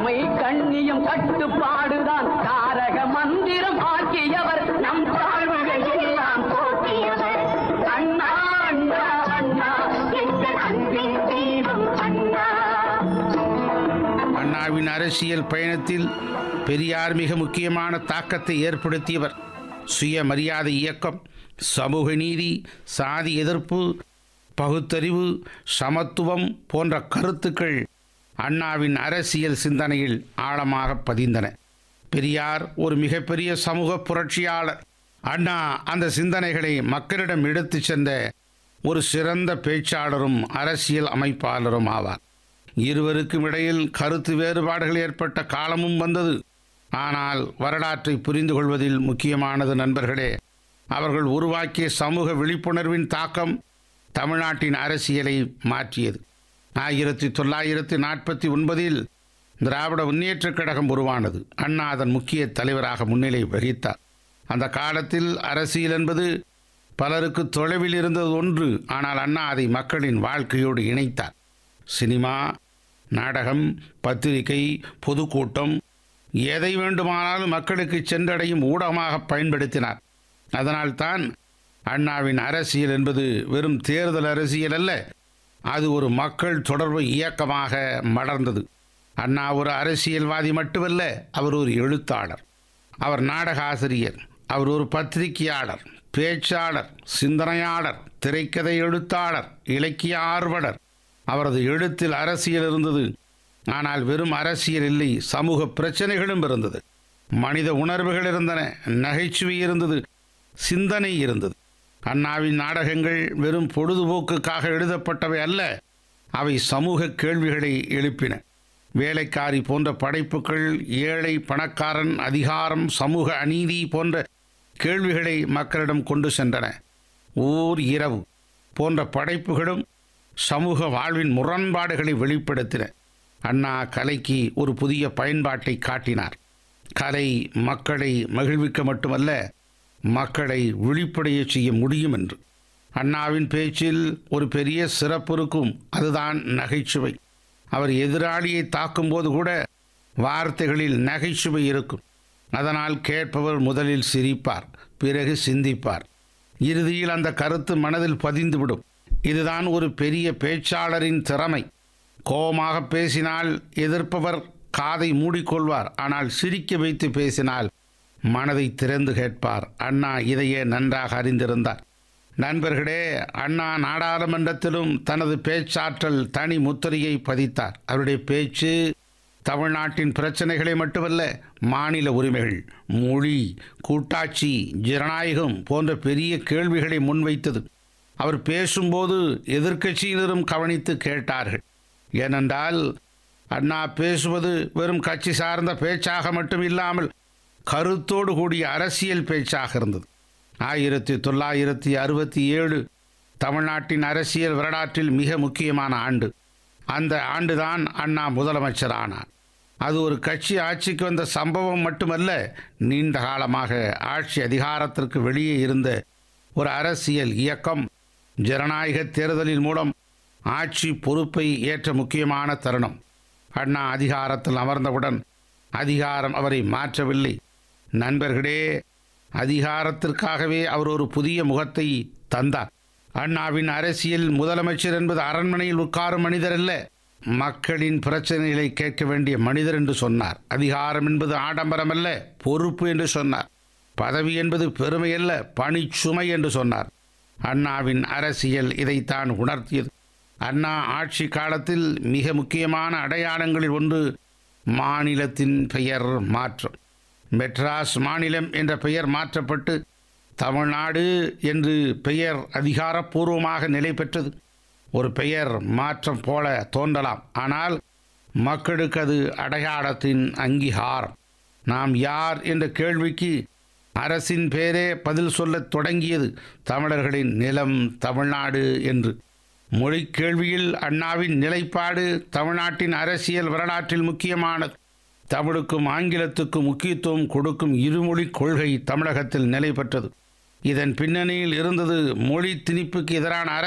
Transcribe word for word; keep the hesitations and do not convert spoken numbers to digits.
கடமை கண்ணியம் கட்டுப்பாடுதான் தாரக மந்திரம் ஆக்கியவர் நம் தாழ்வுகள் எல்லாம் போக்கியவர் அண்ணா அண்ணா அண்ணா எங்கள் அன்பின் தெய்வம் அண்ணா. அண்ணாவின் அரசியல் பயணத்தில் பெரியார் மிக முக்கியமான தாக்கத்தை ஏற்படுத்தியவர். சுயமரியாதை இயக்கம், சமூக நீதி, சாதி எதிர்ப்பு, பகுத்தறிவு, சமத்துவம் போன்ற கருத்துக்கள் அண்ணாவின் அரசியல் சிந்தனையில் ஆழமாக பதிந்தன. பெரியார் ஒரு மிகப்பெரிய சமூக புரட்சியாளர். அண்ணா அந்த சிந்தனைகளை மக்களிடம் எடுத்துச் சென்ற ஒரு சிறந்த பேச்சாளரும் அரசியல் அமைப்பாளரும் ஆவார். இருவருக்கும் இடையில் கருத்து வேறுபாடுகள் ஏற்பட்ட காலமும் வந்தது. ஆனால் வரலாற்றை புரிந்து கொள்வதில் முக்கியமானது நண்பர்களே, அவர்கள் உருவாக்கிய சமூக விழிப்புணர்வின் தாக்கம் தமிழ்நாட்டின் அரசியலை மாற்றியது. ஆயிரத்தி தொள்ளாயிரத்தி நாற்பத்தி ஒன்பதில் திராவிட முன்னேற்றக் கழகம் உருவானது. அண்ணா அதன் முக்கிய தலைவராக முன்னிலை வகித்தார். அந்த காலத்தில் அரசியல் என்பது பலருக்கு தொலைவில் இருந்தது ஒன்று. ஆனால் அண்ணா அதை மக்களின் வாழ்க்கையோடு இணைத்தார். சினிமா, நாடகம், பத்திரிகை, பொதுக்கூட்டம், எதை வேண்டுமானாலும் மக்களுக்கு சென்றடையும் ஊடகமாக பயன்படுத்தினார். அதனால்தான் அண்ணாவின் அரசியல் என்பது வெறும் தேர்தல் அரசியல் அல்ல, அது ஒரு மக்கள் தொடர்பு இயக்கமாக மலர்ந்தது. அண்ணா ஒரு அரசியல்வாதி மட்டுமல்ல, அவர் ஒரு எழுத்தாளர், அவர் நாடக ஆசிரியர், அவர் ஒரு பத்திரிகையாளர், பேச்சாளர், சிந்தனையாளர், திரைக்கதை எழுத்தாளர், இலக்கிய ஆர்வலர். அவரது எழுத்தில் அரசியல் இருந்தது. ஆனால் வெறும் அரசியல் இல்லை, சமூக பிரச்சனைகளும் இருந்தது, மனித உணர்வுகள் இருந்தன, நகைச்சுவை இருந்தது, சிந்தனை இருந்தது. அண்ணாவின் நாடகங்கள் வெறும் பொழுதுபோக்குக்காக எழுதப்பட்டவை அல்ல, அவை சமூக கேள்விகளை எழுப்பின. வேலைக்காரி போன்ற படைப்புகள் ஏழை, பணக்காரன், அதிகாரம், சமூக அநீதி போன்ற கேள்விகளை மக்களிடம் கொண்டு சென்றன. ஓர் இரவு போன்ற படைப்புகளும் சமூக வாழ்வின் முரண்பாடுகளை வெளிப்படுத்தின. அண்ணா கலைக்கு ஒரு புதிய பயன்பாட்டை காட்டினார். கலை மக்களை மகிழ்விக்க மட்டுமல்ல, மக்களை விழிப்படைய செய்ய முடியும் என்று. அண்ணாவின் பேச்சில் ஒரு பெரிய சிறப்பு இருக்கும், அதுதான் நகைச்சுவை. அவர் எதிராளியை தாக்கும்போது கூட வார்த்தைகளில் நகைச்சுவை இருக்கும். அதனால் கேட்பவர் முதலில் சிரிப்பார், பிறகு சிந்திப்பார், இறுதியில் அந்த கருத்து மனதில் பதிந்துவிடும். இதுதான் ஒரு பெரிய பேச்சாளரின் திறமை. கோபமாக பேசினால் எதிர்ப்பவர் காதை மூடிக்கொள்வார், ஆனால் சிரிக்க வைத்து பேசினால் மனதை திறந்து கேட்பார். அண்ணா இதையே நன்றாக அறிந்திருந்தார். நண்பர்களே, அண்ணா நாடாளுமன்றத்திலும் தனது பேச்சாற்றல் தனி முத்திரையை பதித்தார். அவருடைய பேச்சு தமிழ்நாட்டின் பிரச்சனைகளை மட்டுமல்ல, மாநில உரிமைகள், மொழி, கூட்டாட்சி, ஜனநாயகம் போன்ற பெரிய கேள்விகளை முன்வைத்தது. அவர் பேசும்போது எதிர்க்கட்சியினரும் கவனித்து கேட்டார்கள். ஏனென்றால் அண்ணா பேசுவது வெறும் கட்சி சார்ந்த பேச்சாக மட்டும் இல்லாமல் கருத்தோடு கூடிய அரசியல் பேச்சாக இருந்தது. ஆயிரத்தி தொள்ளாயிரத்தி அறுபத்தி ஏழு தமிழ்நாட்டின் அரசியல் வரலாற்றில் மிக முக்கியமான ஆண்டு. அந்த ஆண்டுதான் அண்ணா முதலமைச்சரானார். அது ஒரு கட்சி ஆட்சிக்கு வந்த சம்பவம் மட்டுமல்ல, நீண்ட காலமாக ஆட்சி அதிகாரத்திற்கு வெளியே இருந்த ஒரு அரசியல் இயக்கம் ஜனநாயக தேர்தலின் மூலம் ஆட்சி பொறுப்பை ஏற்ற முக்கியமான தருணம். அண்ணா அதிகாரத்தில் அமர்ந்தவுடன் அதிகாரம் அவரை மாற்றவில்லை. நண்பர்களே, அதிகாரத்திற்காகவே அவர் ஒரு புதிய முகத்தை தந்தார். அண்ணாவின் அரசியல் முதலமைச்சர் என்பது அரண்மனையில் உட்காரும் மனிதர் அல்ல, மக்களின் பிரச்சனைகளை கேட்க வேண்டிய மனிதர் என்று சொன்னார். அதிகாரம் என்பது ஆடம்பரம் அல்ல, பொறுப்பு என்று சொன்னார். பதவி என்பது பெருமை அல்ல, பணிச்சுமை என்று சொன்னார். அண்ணாவின் அரசியல் இதைத்தான் உணர்த்தியது. அண்ணா ஆட்சி காலத்தில் மிக முக்கியமான அடையாளங்களில் ஒன்று மாநிலத்தின் பெயர் மாற்றம். மெட்ராஸ் மாநிலம் என்ற பெயர் மாற்றப்பட்டு தமிழ்நாடு என்று பெயர் அதிகாரப்பூர்வமாக நிலை பெற்றது. ஒரு பெயர் மாற்றம் போல தோன்றலாம், ஆனால் மக்களுக்கு அது அடையாளத்தின் அங்கீகாரம். நாம் யார் என்ற கேள்விக்கு அரசின் பேரே பதில் சொல்லத் தொடங்கியது. தமிழர்களின் நிலம் தமிழ்நாடு என்று. மொழி கேள்வியில் அண்ணாவின் நிலைப்பாடு தமிழ்நாட்டின் அரசியல் வரலாற்றில் முக்கியமானது. தமிழுக்கும் ஆங்கிலத்துக்கும் முக்கியத்துவம் கொடுக்கும் இருமொழி கொள்கை தமிழகத்தில் நிலை பெற்றது. இதன் பின்னணியில் இருந்தது மொழி திணிப்புக்கு எதிரான